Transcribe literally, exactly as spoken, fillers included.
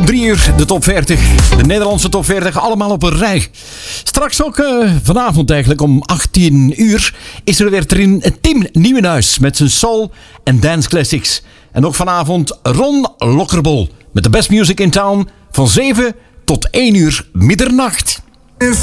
Om drie uur de top veertig. De Nederlandse top veertig, allemaal op een rij. Straks ook uh, vanavond eigenlijk om achttien uur is er weer erin Tim Nieuwenhuis met zijn soul en dance classics. En ook vanavond Ron Lokkerbol met de best music in town van zeven tot één uur middernacht.